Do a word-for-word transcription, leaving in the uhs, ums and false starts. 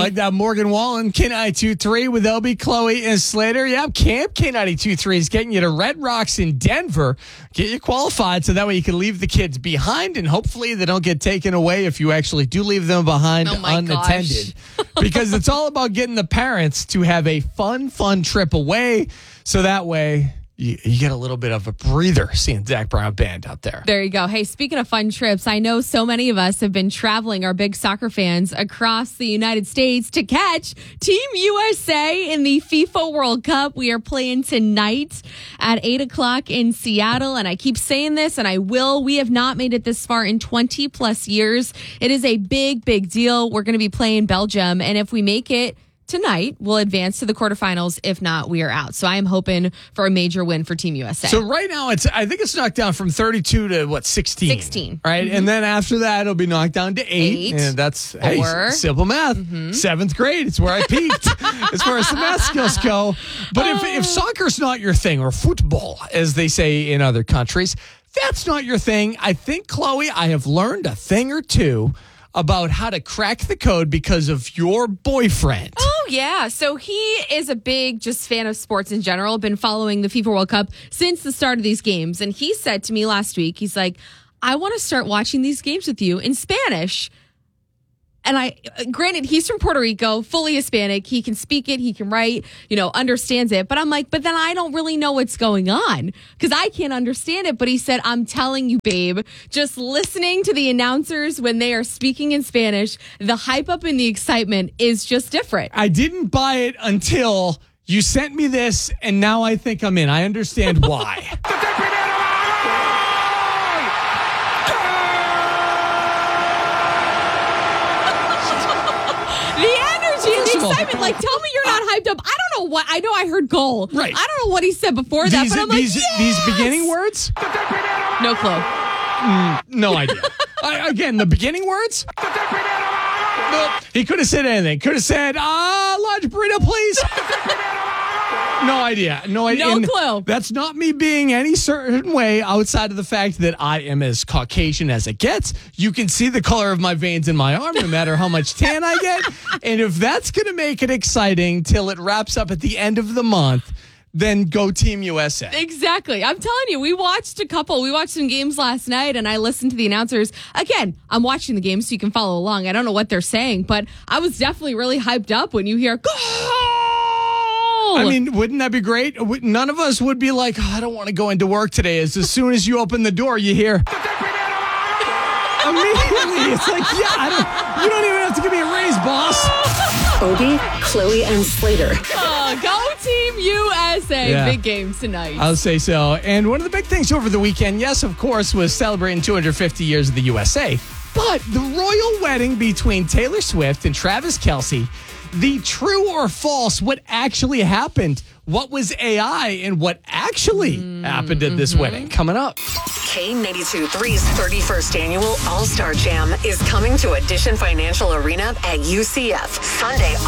like that. Morgan Wallen, K ninety-two point three with L B, Chloe, and Slater. Yep, Camp K ninety-two point three is getting you to Red Rocks in Denver. Get you qualified so that way you can leave the kids behind, and hopefully they don't get taken away if you actually do leave them behind oh my unattended. Because it's all about getting the parents to have a fun, fun trip away so that way You, you get a little bit of a breather seeing Zach Brown Band out there. There you go. Hey, speaking of fun trips, I know so many of us have been traveling, our big soccer fans, across the United States to catch Team U S A in the FIFA World Cup. We are playing tonight at eight o'clock in Seattle, and I keep saying this, and I will. We have not made it this far in twenty plus years. It is a big, big deal. We're going to be playing Belgium, and if we make it tonight, we'll advance to the quarterfinals. If not, we are out. So I am hoping for a major win for Team U S A. So right now, it's I think it's knocked down from thirty-two to, what, sixteen? sixteen. Right? Mm-hmm. And then after that, it'll be knocked down to eight. Eight. And that's, hey, Four. simple math. Mm-hmm. Seventh grade. It's where I peaked as far as the math skills go. But if, if soccer's not your thing, or football, as they say in other countries, that's not your thing. I think, Chloe, I have learned a thing or two about how to crack the code because of your boyfriend. Oh, yeah. So he is a big just fan of sports in general, been following the FIFA World Cup since the start of these games. And he said to me last week, he's like, I want to start watching these games with you in Spanish. And I, granted, he's from Puerto Rico, fully Hispanic. He can speak it. He can write, you know, understands it. But I'm like, but then I don't really know what's going on because I can't understand it. But he said, I'm telling you, babe, just listening to the announcers when they are speaking in Spanish, the hype up and the excitement is just different. I didn't buy it until you sent me this, and now I think I'm in. I understand why. Excitement. Like, tell me you're not hyped up. I don't know what. I know I heard goal. Right. I don't know what he said before that, these, but I'm like, these, yes! these beginning words? No clue. Mm, no idea. I, again, the beginning words? Nope. He could have said anything. Could have said, ah, large burrito, please. No idea. No idea. No And clue. That's not me being any certain way outside of the fact that I am as Caucasian as it gets. You can see the color of my veins in my arm no matter how much tan I get. And if that's going to make it exciting till it wraps up at the end of the month, then go Team U S A. Exactly. I'm telling you, we watched a couple. We watched some games last night, and I listened to the announcers. Again, I'm watching the game so you can follow along. I don't know what they're saying, but I was definitely really hyped up when you hear, goal! I mean, wouldn't that be great? None of us would be like, oh, I don't want to go into work today. As, as soon as you open the door, you hear immediately. It's like, yeah, I don't, you don't even have to give me a raise, boss. Obie, Chloe, and Slater. Oh, go Team U S A. Yeah. Big game tonight. I'll say so. And one of the big things over the weekend, yes, of course, was celebrating two hundred fifty years of the U S A. But the royal wedding between Taylor Swift and Travis Kelce, the true or false, what actually happened, what was A I, and what actually mm, happened at this mm-hmm. wedding, coming up. K ninety-two point three's thirty-first annual All-Star Jam is coming to Addition Financial Arena at U C F Sunday,